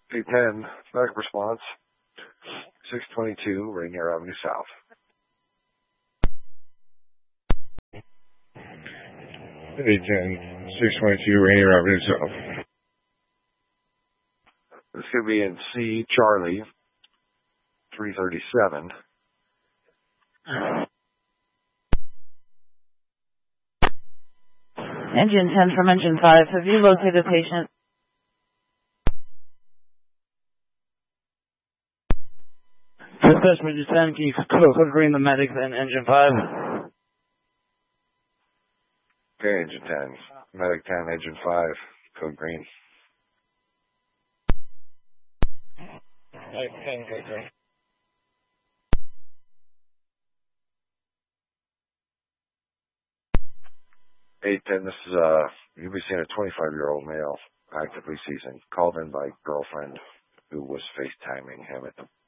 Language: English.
810, medical response, 622 Rainier Avenue South. 810, 622 Rainier Avenue South. This is going to be in C. Charlie, 337. Engine 10 from Engine 5. Have you located the patient? Dispatch Engine 10, can you code green the medics in Engine 5? Okay, Engine 10. Medic 10, Engine 5, code green. Medic 10, code green. 810, this is, you'll be seeing a 25-year-old male, actively seizing, called in by girlfriend who was FaceTiming him at the